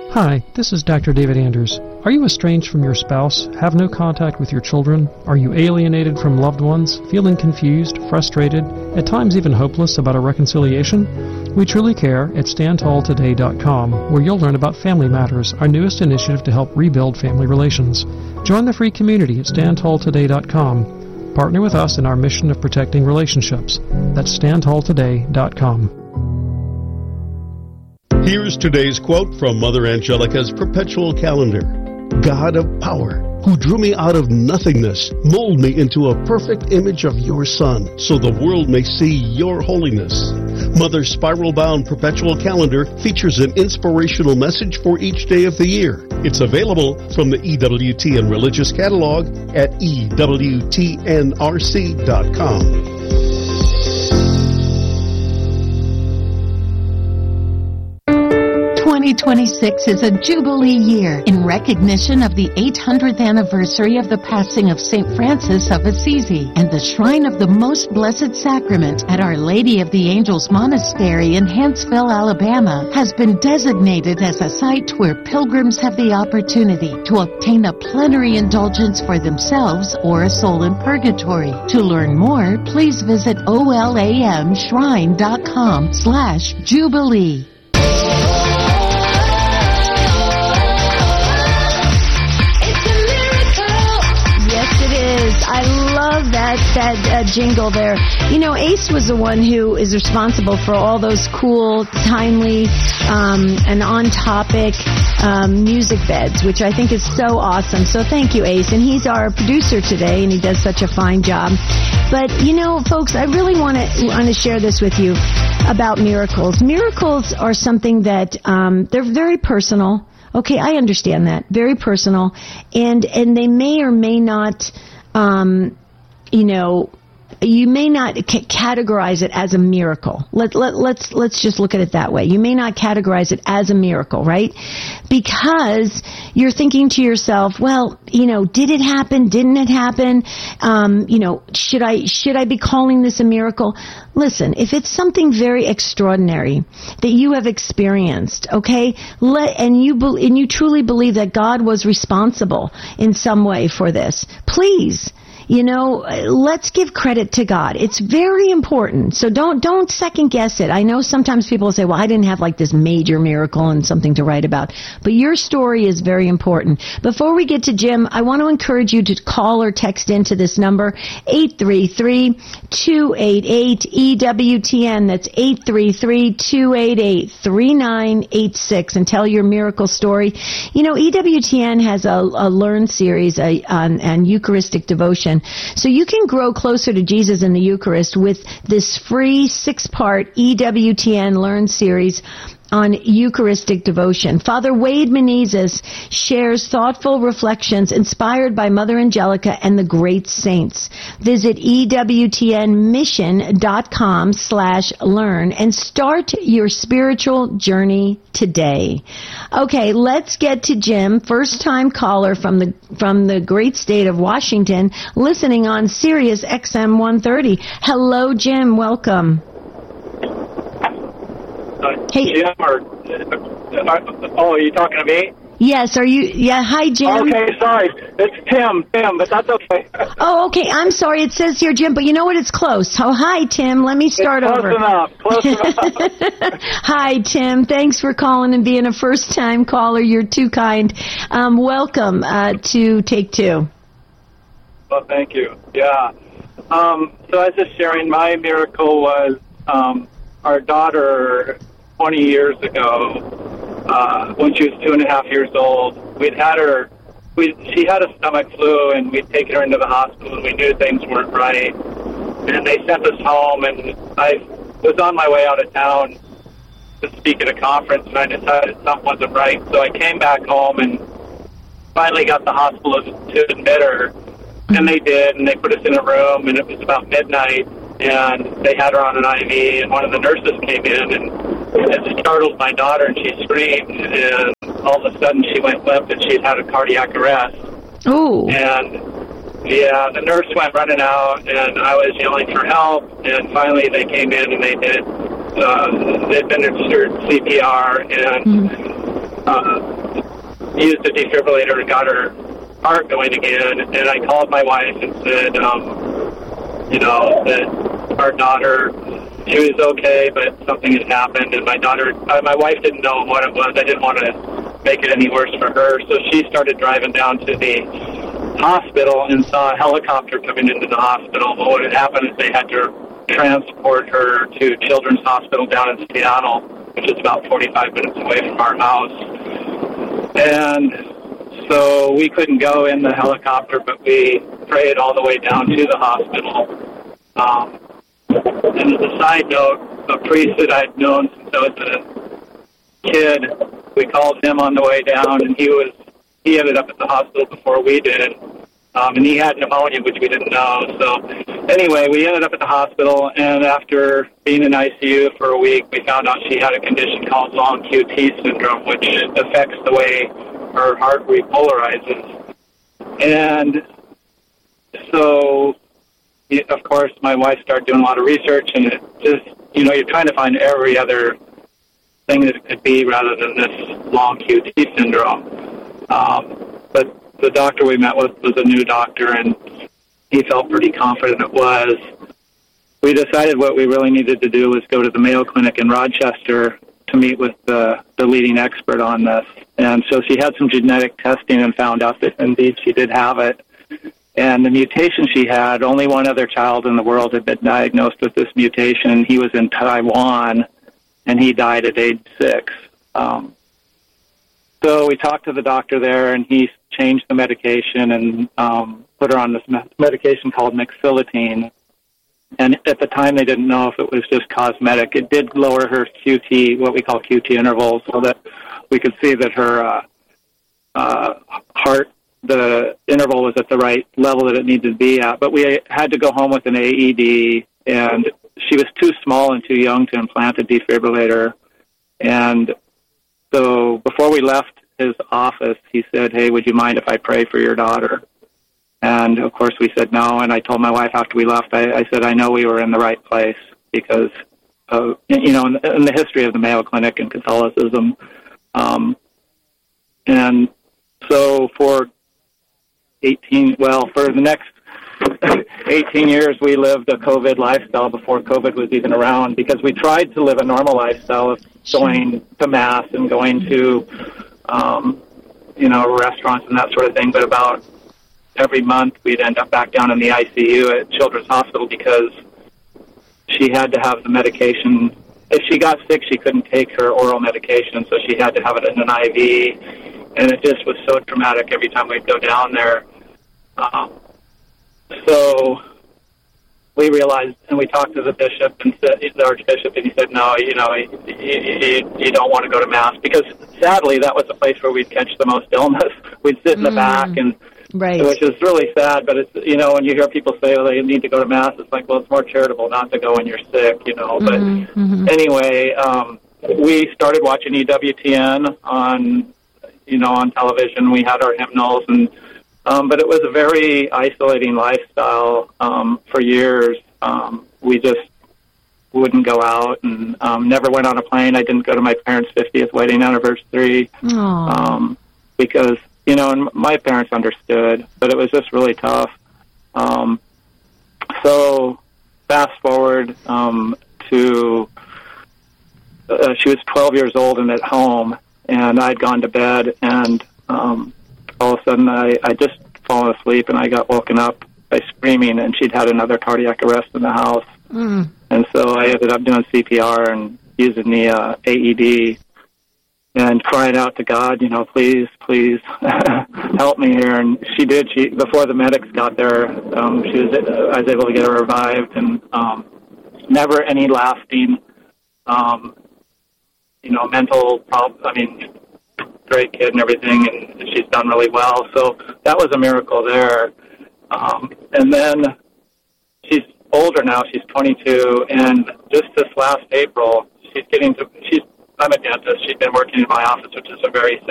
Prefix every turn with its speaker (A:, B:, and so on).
A: Hi, this is Dr. David Anders. Are you estranged from your spouse? Have no contact with your children? Are you alienated from loved ones? Feeling confused, frustrated, at times even hopeless about a reconciliation? We truly care at StandTallToday.com, where you'll learn about Family Matters, our newest initiative to help rebuild family relations. Join the free community at StandTallToday.com. Partner with us in our mission of protecting relationships. That's StandTallToday.com.
B: Here's today's quote from Mother Angelica's perpetual calendar. God of power, who drew me out of nothingness, mold me into a perfect image of your Son, so the world may see your holiness. Mother's spiral-bound perpetual calendar features an inspirational message for each day of the year. It's available from the EWTN Religious Catalog at EWTNRC.com.
C: 2026 is a Jubilee year in recognition of the 800th anniversary of the passing of St. Francis of Assisi, and the Shrine of the Most Blessed Sacrament at Our Lady of the Angels Monastery in Huntsville, Alabama, has been designated as a site where pilgrims have the opportunity to obtain a plenary indulgence for themselves or a soul in purgatory. To learn more, please visit olamshrine.com/Jubilee.
D: I love that jingle there. You know, Ace was the one who is responsible for all those cool, timely, and on-topic music beds, which I think is so awesome. So thank you, Ace. And he's our producer today, and he does such a fine job. But, you know, folks, I really want to share this with you about miracles. Miracles are something that they're very personal. Okay, I understand that. Very personal. And they may or may not... you know, you may not categorize it as a miracle. Let's just look at it that way. You may not categorize it as a miracle, right? Because you're thinking to yourself, well, you know, did it happen? Didn't it happen? You know, should I be calling this a miracle? Listen, if it's something very extraordinary that you have experienced, okay, and you truly believe that God was responsible in some way for this, please, you know, let's give credit to God. It's very important. So don't second guess it. I know sometimes people say, well, I didn't have like this major miracle and something to write about. But your story is very important. Before we get to Jim, I want to encourage you to call or text into this number, 833-288-EWTN. That's 833-288-3986, and tell your miracle story. You know, EWTN has a Learn series on Eucharistic devotion. So you can grow closer to Jesus in the Eucharist with this free 6-part EWTN Learn series on Eucharistic devotion. Father Wade Menezes shares thoughtful reflections inspired by Mother Angelica and the great saints. Visit EWTNmission.com/learn and start your spiritual journey today. Okay, let's get to Jim, first-time caller from the great state of Washington, listening on Sirius XM 130. Hello, Jim. Welcome. Hey.
E: Jim, are you talking to me?
D: Yes, are you? Yeah, hi, Jim.
E: Okay, sorry. It's Tim, but that's okay.
D: Oh, okay, I'm sorry. It says here, Jim, but you know what? It's close. Oh, hi, Tim. Let me start over.
E: Close enough.
D: Hi, Tim. Thanks for calling and being a first-time caller. You're too kind. Welcome to Take Two.
E: Well, thank you. Yeah. So I was just sharing, my miracle was our daughter 20 years ago, when she was 2.5 years old. She had a stomach flu, and we'd taken her into the hospital, and we knew things weren't right. And they sent us home, and I was on my way out of town to speak at a conference, and I decided something wasn't right. So I came back home and finally got the hospital to admit her. And they did, and they put us in a room, and it was about midnight, and they had her on an IV, and one of the nurses came in, and it startled my daughter, and she screamed, and all of a sudden she went limp, and she'd had a cardiac arrest.
D: Ooh.
E: And, yeah, the nurse went running out, and I was yelling for help, and finally they came in, and they administered CPR, and used a defibrillator and got her heart going again. And I called my wife and said, that our daughter, she was okay, but something had happened. And my wife didn't know what it was. I didn't want to make it any worse for her. So she started driving down to the hospital and saw a helicopter coming into the hospital. But what had happened is they had to transport her to Children's Hospital down in Seattle, which is about 45 minutes away from our house. And so we couldn't go in the helicopter, but we prayed all the way down to the hospital. And as a side note, a priest that I'd known since I was a kid, we called him on the way down, and he ended up at the hospital before we did. And he had pneumonia, which we didn't know. So anyway, we ended up at the hospital, and after being in ICU for a week, we found out she had a condition called long QT syndrome, which affects the way her heart repolarizes. And so, of course, my wife started doing a lot of research, and it just, you're trying to find every other thing that it could be rather than this long QT syndrome. But the doctor we met with was a new doctor, and he felt pretty confident it was. We decided what we really needed to do was go to the Mayo Clinic in Rochester to meet with the leading expert on this. And so she had some genetic testing and found out that indeed she did have it. And the mutation she had, only one other child in the world had been diagnosed with this mutation. He was in Taiwan, and he died at age 6. So we talked to the doctor there, and he changed the medication and put her on this medication called Mexilitine. And at the time, they didn't know if it was just cosmetic. It did lower her QT, what we call QT intervals, so that we could see that her heart, the interval was at the right level that it needed to be at. But we had to go home with an AED, and she was too small and too young to implant a defibrillator. And so before we left his office, he said, "Hey, would you mind if I pray for your daughter?" And, of course, we said no. And I told my wife after we left, I said, I know we were in the right place because, in the history of the Mayo Clinic and Catholicism. And so for the next 18 years, we lived a COVID lifestyle before COVID was even around, because we tried to live a normal lifestyle of going to Mass and going to, restaurants and that sort of thing. But about every month, we'd end up back down in the ICU at Children's Hospital because she had to have the medication. If she got sick, she couldn't take her oral medication, so she had to have it in an IV. And it just was so traumatic every time we'd go down there. So we realized, and we talked to the bishop and the archbishop, and he said, no, you don't want to go to Mass, because sadly that was the place where we'd catch the most illness. We'd sit in the back, and right, which is really sad. But it's, when you hear people say, oh, they need to go to Mass, it's like, well, it's more charitable not to go when you're sick, But anyway, we started watching EWTN on television. We had our hymnals, but it was a very isolating lifestyle for years. We just wouldn't go out and never went on a plane. I didn't go to my parents' 50th wedding anniversary because, and my parents understood, but it was just really tough. So fast forward to she was 12 years old and at home, and I'd gone to bed, and all of a sudden I just fallen asleep, and I got woken up by screaming, and she'd had another cardiac arrest in the house. And so I ended up doing CPR and using the AED and crying out to God, please help me here. And she did. Before the medics got there, I was able to get her revived, and never any lasting, mental problem. Great kid and everything, and she's done really well. So that was a miracle there. And then she's older now. She's 22, and just this last April, I'm a dentist. She'd been working in my office, which is a very